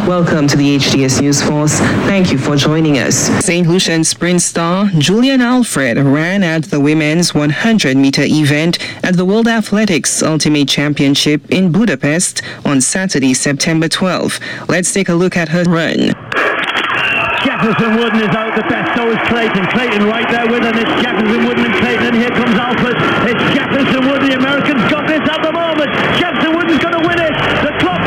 Welcome to the HDS News Force. Thank you for joining us. St. Lucian sprint star Julian Alfred ran at the women's 100-meter event at the World Athletics Ultimate Championship in Budapest on Saturday, September 12. Let's take a look at her run. Jefferson Wooden is out the best, so is Clayton. Clayton right there with him. It's Jefferson Wooden and Clayton, and here comes Alfred. It's Jefferson Wooden. The Americans got this at the moment. Jefferson Wooden's going to win it. The clock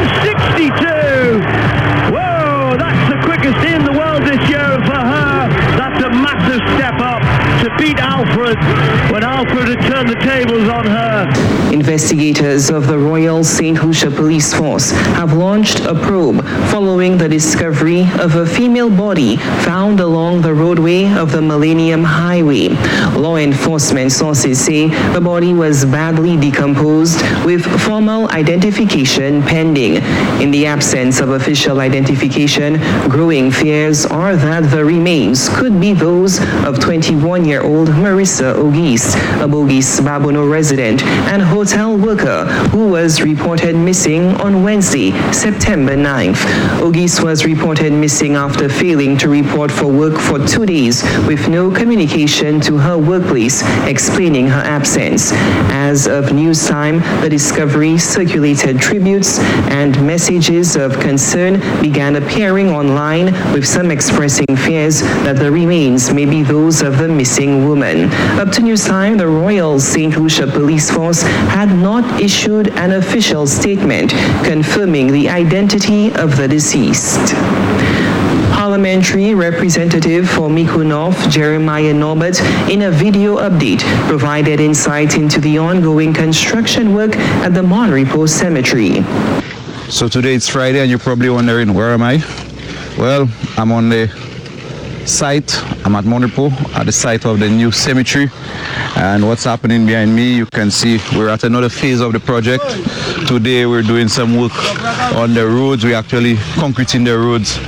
10:62. Whoa, that's the quickest in the world this year, and for her, that's a massive step up to beat Alfred when Alfred had turned the tables on her. Investigators of the Royal St. Lucia Police Force have launched a probe following the discovery of a female body found along the roadway of the Millennium Highway. Law enforcement sources say the body was badly decomposed with formal identification pending. In the absence of official identification, growing fears are that the remains could be those of 21-year-old Marissa Ogis, a Bogis Babono resident and hotel worker who was reported missing on Wednesday, September 9th. Ogis was reported missing after failing to report for work for 2 days with no communication to her workplace explaining her absence. As of news time, the discovery circulated tributes and messages of concern began appearing online, with some expressing fears that the remains may be those of the missing woman. Up to news time, the Royal St. Lucia Police Force had not issued an official statement confirming the identity of the deceased. Parliamentary Representative for Mico North, Jeremiah Norbert, in a video update, provided insight into the ongoing construction work at the Mon Repos Cemetery. So today it's Friday and you're probably wondering, where am I? Well, I'm on the site. I'm at Mon Repos, at the site of the new cemetery. And what's happening behind me, you can see we're at another phase of the project. Today we're doing some work on the roads. We're actually concreting the roads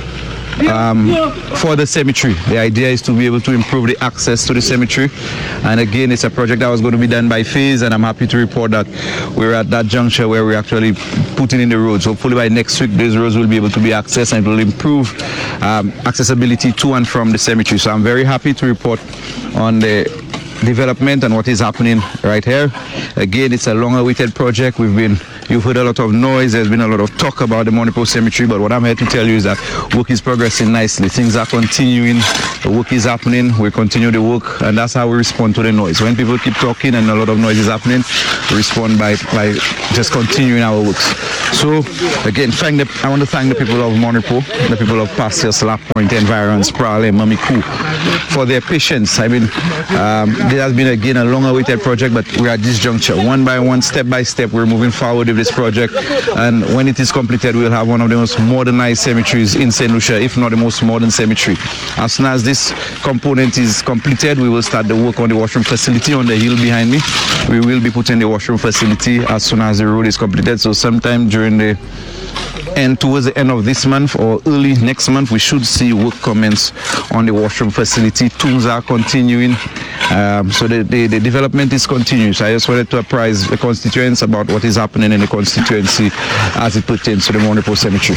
for the cemetery. The idea is to be able to improve the access to the cemetery, and again, it's a project that was going to be done by phase, and I'm happy to report that we're at that juncture where we're actually putting in the roads. Hopefully by next week these roads will be able to be accessed, and it will improve accessibility to and from the cemetery. So I'm very happy to report on the development and what is happening right here. Again, it's a long-awaited project. You've heard a lot of noise. There's been a lot of talk about the Mon Repos Cemetery, but what I'm here to tell you is that work is progressing nicely. Things are continuing. The work is happening. We continue the work, and that's how we respond to the noise. When people keep talking and a lot of noise is happening, we respond by just continuing our works. So again, I want to thank the people of Mon Repos, the people of Pasteur, Slap Point, Environs, Prale, Mamikou, for their patience. I mean, there has been again a long-awaited project, but we're at this juncture. One by one, step by step, we're moving forward with this project, and when it is completed, we'll have one of the most modernized cemeteries in St. Lucia, if not the most modern cemetery. As soon as this component is completed, we will start the work on the washroom facility on the hill behind me. We will be putting the washroom facility as soon as the road is completed. So sometime towards the end of this month or early next month, we should see work commence on the washroom facility. Tools are continuing. So the development is continuous. I just wanted to apprise the constituents about what is happening in the constituency as it pertains to the Mon Repos Cemetery.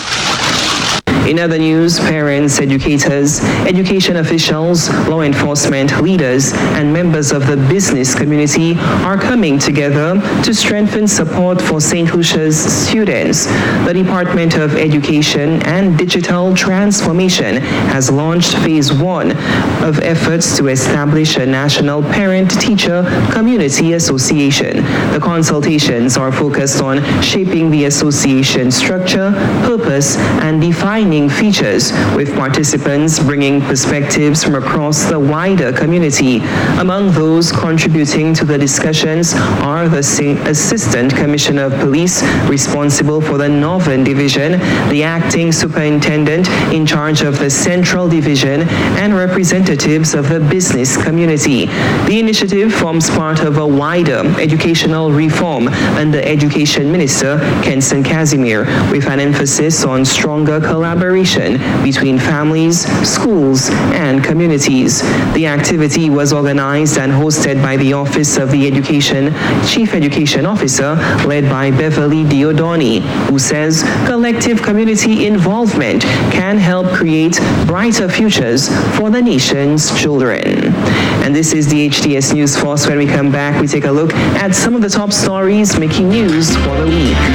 In other news, parents, educators, education officials, law enforcement leaders, and members of the business community are coming together to strengthen support for St. Lucia's students. The Department of Education and Digital Transformation has launched Phase 1 of efforts to establish a national parent-teacher community association. The consultations are focused on shaping the association structure, purpose, and defining features, with participants bringing perspectives from across the wider community. Among those contributing to the discussions are the Assistant Commissioner of Police responsible for the Northern Division, the Acting Superintendent in charge of the Central Division, and representatives of the business community. The initiative forms part of a wider educational reform under Education Minister Kenson Casimir, with an emphasis on stronger collaboration collaboration between families, schools, and communities. The activity was organized and hosted by the Office of the Chief Education Officer, led by Beverly Diodoni, who says collective community involvement can help create brighter futures for the nation's children. And this is the HTS News Force. When we come back, we take a look at some of the top stories making news for the week.